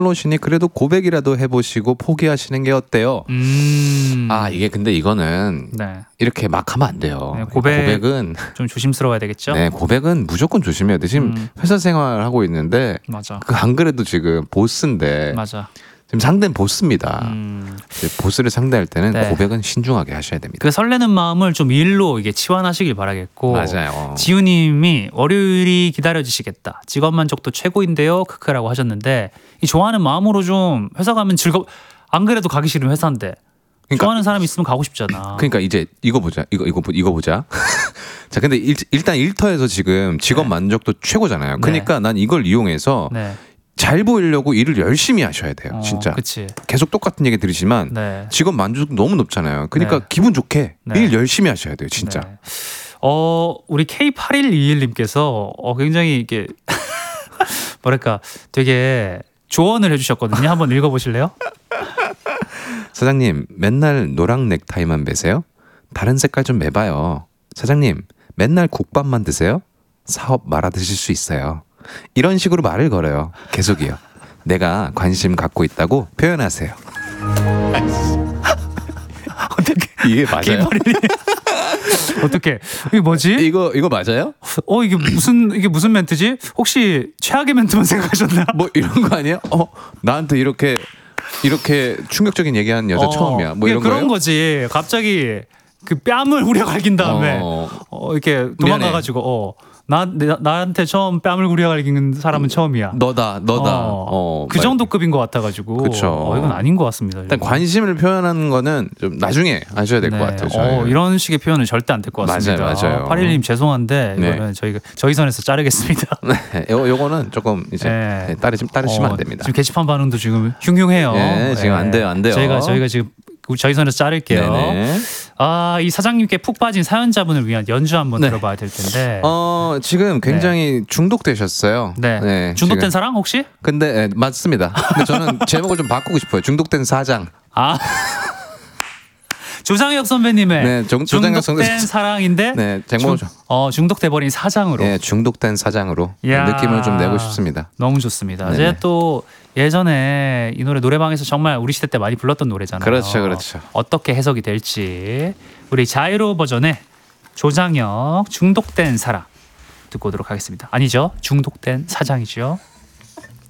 솔로시니 그래도 고백이라도 해보시고 포기하시는 게 어때요? 아 이게 근데 이거는 네. 이렇게 막 하면 안 돼요. 네, 고백은 좀 조심스러워야 되겠죠? 네, 고백은 무조건 조심해야 돼. 지금 회사 생활 하고 있는데 맞아. 안 그래도 지금 보스인데 맞아. 지금 상대는 보스입니다. 보스를 상대할 때는 네. 고백은 신중하게 하셔야 됩니다. 그 설레는 마음을 좀 일로 이게 치환하시길 바라겠고. 맞아요. 지우님이 월요일이 기다려지시겠다. 직업 만족도 최고인데요. 크크라고 하셨는데 이 좋아하는 마음으로 좀 회사 가면 안 그래도 가기 싫은 회사인데. 그러니까, 좋아하는 사람 있으면 가고 싶잖아. 그러니까 이제 이거 보자. 이거 보자. 자, 근데 일단 일터에서 지금 직업 네. 만족도 최고잖아요. 그러니까 난 이걸 이용해서 네. 잘 보이려고 일을 열심히 하셔야 돼요. 진짜. 그치. 계속 똑같은 얘기 들으시지만 네. 직업 만족도 너무 높잖아요. 그러니까 네. 기분 좋게 네. 일 열심히 하셔야 돼요. 진짜. 네. 우리 K8121님께서 굉장히 이게 뭐랄까 되게 조언을 해주셨거든요. 한번 읽어보실래요? 사장님 맨날 노랑 넥타이만 매세요? 다른 색깔 좀 매봐요. 사장님 맨날 국밥만 드세요? 사업 말아 드실 수 있어요. 이런 식으로 말을 걸어요. 계속이요. 내가 관심 갖고 있다고 표현하세요. 어떻게 이게 맞아요? 어떻게 이게 뭐지? 이거 맞아요? 이게 무슨 멘트지? 혹시 최악의 멘트만 생각하셨나? 뭐 이런 거 아니에요? 나한테 이렇게 충격적인 얘기하는 여자 처음이야. 뭐 이런 그런 거예요? 거지. 갑자기 그 뺨을 후려갈긴 다음에 이렇게 도망가가지고 나한테 처음 뺨을 후려갈긴 사람은 처음이야. 너다. 그 정도 급인 것 같아가지고. 그쵸. 이건 아닌 것 같습니다. 일단 관심을 표현하는 거는 좀 나중에 하셔야 될 것 같아요. 저는. 이런 식의 표현은 절대 안 될 것 같습니다. 맞아요. 81님 죄송한데 이거는 저희 선에서 자르겠습니다. 네, 요거는 조금 이제 따르시면 안 됩니다. 지금 게시판 반응도 지금 흉흉해요. 네, 지금 안 돼요. 저희가 지금 저희 선에서 자를게요. 네네. 이 사장님께 푹 빠진 사연자분을 위한 연주 한번 들어봐야 될 텐데. 지금 굉장히 중독되셨어요. 네. 중독된 지금. 사랑 혹시? 근데 맞습니다. 근데 저는 제목을 좀 바꾸고 싶어요. 중독된 사장. 조장혁 선배님의 네, 조장혁 중독된 사랑인데 네, 제목을 중독돼버린 사장으로. 네, 중독된 사장으로 느낌을 좀 내고 싶습니다. 너무 좋습니다. 네네. 제가 또 예전에 이 노래방에서 정말 우리 시대 때 많이 불렀던 노래잖아요. 그렇죠. 어떻게 해석이 될지 우리 자이로 버전의 조장혁 중독된 사랑 듣고 오도록 하겠습니다. 아니죠, 중독된 사장이죠.